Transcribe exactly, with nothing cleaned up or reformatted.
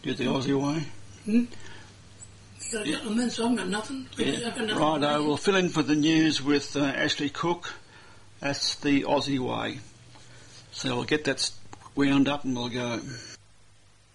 Do it the Aussie way. Hmm? You got a couple of minutes, I haven't got nothing. Yeah. I've got nothing Righto, we'll fill in for the news with uh, Ashley Cook. That's the Aussie way. So we'll get that wound up and we'll go.